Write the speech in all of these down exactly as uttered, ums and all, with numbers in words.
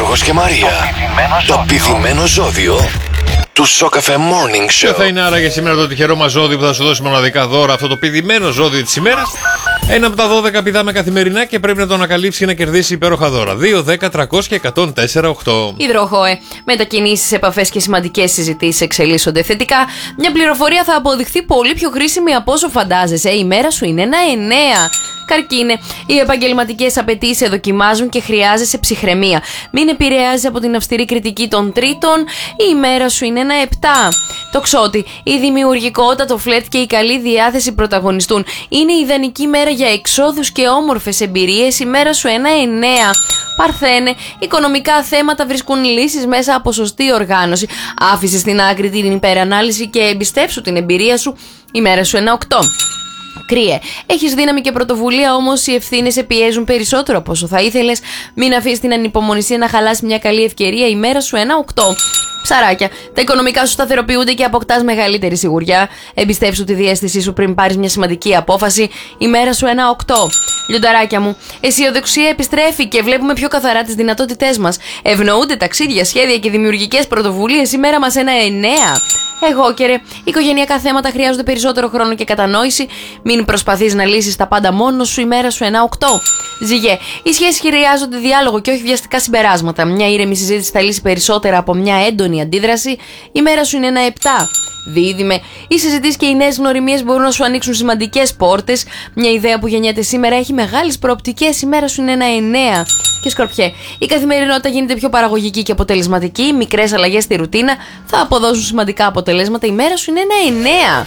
Γιώργος και Μαρία. Το πηδημένο ζώδιο του Σοκαφέ Morning Show. Ποιο θα είναι άραγε σήμερα το τυχερό μας ζώδιο που θα σου δώσει μοναδικά δώρα, αυτό το πηδημένο ζώδιο της ημέρας? Ένα από τα δώδεκα πηδάμε καθημερινά και πρέπει να το ανακαλύψει και να κερδίσει υπέροχα δώρα. δύο, δέκα, τριακόσια, εκατόν τέσσερα, οκτώ. Υδροχόε. Μετακινήσεις, επαφές και σημαντικές συζητήσεις εξελίσσονται θετικά. Μια πληροφορία θα αποδειχθεί πολύ πιο χρήσιμη από όσο φαντάζεσαι. Η μέρα σου είναι ένα εννέα. Καρκίνε. Οι επαγγελματικές απαιτήσεις δοκιμάζουν και χρειάζεσαι ψυχραιμία. Μην επηρεάζει από την αυστηρή κριτική των τρίτων. Η ημέρα σου είναι ένα επτά. Τοξότη. Η δημιουργικότητα, το φλερτ και η καλή διάθεση πρωταγωνιστούν. Είναι η ιδανική μέρα για εξόδους και όμορφες εμπειρίες. Η μέρα σου ένα εννέα. Παρθένε. Οικονομικά θέματα βρίσκουν λύσεις μέσα από σωστή οργάνωση. Άφησε στην άκρη την υπερανάλυση και εμπιστεύσου την εμπειρία σου. Η μέρα σου ένα οκτώ. Κρύε. Έχεις δύναμη και πρωτοβουλία, όμως οι ευθύνες σε πιέζουν περισσότερο από όσο θα ήθελες. Μην αφήσεις την ανυπομονησία να χαλάσει μια καλή ευκαιρία. Η μέρα σου ένα οκτώ. Ψαράκια. Τα οικονομικά σου σταθεροποιούνται και αποκτάς μεγαλύτερη σιγουριά. Εμπιστεύσου τη διαίσθησή σου πριν πάρεις μια σημαντική απόφαση. Η μέρα σου ένα οκτώ. Λιονταράκια μου. Αισιοδοξία επιστρέφει και βλέπουμε πιο καθαρά τις δυνατότητές μας. Ευνοούνται ταξίδια, σχέδια και δημιουργικές πρωτοβουλίες. Η μέρα μας ένα εννέα. Εγώ και ρε, οικογενειακά θέματα χρειάζονται περισσότερο χρόνο και κατανόηση. Μην προσπαθείς να λύσεις τα πάντα μόνος σου. Η μέρα σου ένα οκτώ. Ζυγέ, οι σχέσεις χρειάζονται διάλογο και όχι βιαστικά συμπεράσματα. Μια ήρεμη συζήτηση θα λύσει περισσότερα από μια έντονη αντίδραση. Η μέρα σου είναι ένα επτά. Δίδυμε, οι συζητήσεις και οι νέες γνωριμίες μπορούν να σου ανοίξουν σημαντικές πόρτες. Μια ιδέα που γεννιέται σήμερα έχει μεγάλες προοπτικές. Η μέρα σου είναι ένα εννέα. Και Σκορπιέ, η καθημερινότητα γίνεται πιο παραγωγική και αποτελεσματική. Μικρές αλλαγές στη ρουτίνα θα αποδώσουν σημαντικά αποτελέσματα. Η μέρα σου είναι ένα εννέα.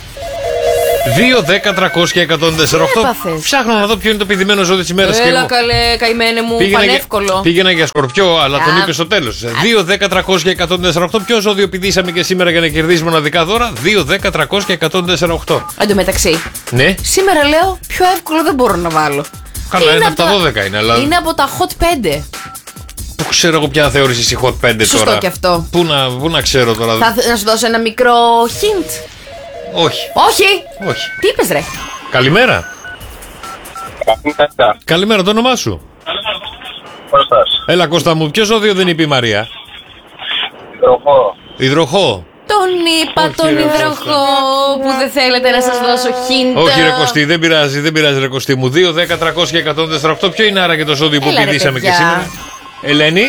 δύο, δέκα, τριακόσια, εκατόν τέσσερα, οκτώ. Ψάχνω να δω ποιο είναι το πηδημένο ζώδιο της ημέρας. Έλα καλέ, καημένε μου, πήγαινα πανεύκολο. Για, πήγαινα για Σκορπιό, αλλά Α. τον είπε στο τέλος. δύο, δέκα, τριακόσια, εκατόν τέσσερα, οκτώ. Ποιο ζώδιο πηδήσαμε και σήμερα για να κερδίσει μοναδικά δώρα? δύο, δέκα, τριακόσια, εκατόν τέσσερα, οκτώ. Εν τω μεταξύ, ναι. Σήμερα λέω πιο εύκολο δεν μπορώ να βάλω. Καλά, είναι, είναι από τα δώδεκα είναι, αλλά. Είναι από τα hot πέντε. Πού ξέρω εγώ ποια θεώρηση η hot πέντε Σωστό τώρα. Και αυτό. Πού να, πού να ξέρω τώρα. Θα να σου δώσω ένα μικρό hint. Όχι. Όχι. Όχι. Τι είπες ρε? Καλημέρα. Καλημέρα. Καλημέρα, το όνομά σου? Κώστας. Έλα Κώστα μου, ποιο ζώδιο δεν είπε η Μαρία? Υδροχό. Υδροχό. Τον είπα. Όχι, τον υδροχό που δεν θέλετε να σας δώσω hint. Όχι ρε Κωστή, δεν πειράζει, δεν πειράζει ρε Κωστή μου. δύο, δέκα, τριακόσια, εκατόν τέσσερα, οκτώ. Ποιο είναι άραγε το ζώδιο που πηδήσαμε και σήμερα? Ελένη.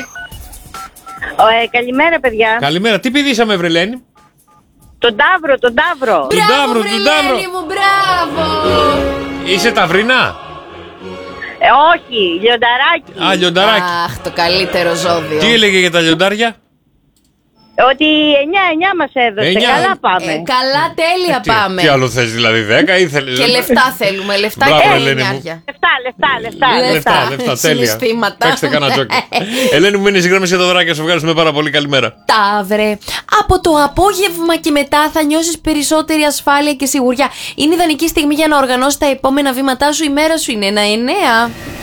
Ε, καλημέρα παιδιά. Καλημέρα, τι πηδήσαμε βρε Ελένη? Τον Ταύρο, τον Ταύρο. Τον Ταύρο, τον Ταύρο. Μου, μπράβο. Είσαι ταυρινά? Ε, όχι, λιονταράκι. Α, λιονταράκι. Αχ, το καλύτερο ζώδιο. Τι έλεγε για τα λιοντάρια? Ότι εννιά εννιά μας έδωσε. εννιά. Καλά πάμε. Ε, καλά, τέλεια τι, πάμε. Τι άλλο θες δηλαδή, δέκα ή θέλεις? Και λεφτά θέλουμε, λεφτά. Μπράβο, και Ελένη μου. Λεφτά, λεφτά, λεφτά. Λεφτά, λεφτά, τέλεια. Συναισθήματα. Παίξτε κανένα τζόκερ. Ελένη μου, μείνεις γράμμιση το δωράκι, σου ευχαριστούμε πάρα πολύ. Καλημέρα. Ταύρε, από το απόγευμα και μετά θα νιώσεις περισσότερη ασφάλεια και σιγουριά. Είναι ιδανική στιγμή για να οργανώσεις τα επόμενα βήματά σου. Η μέρα σου είναι ένα εννέα.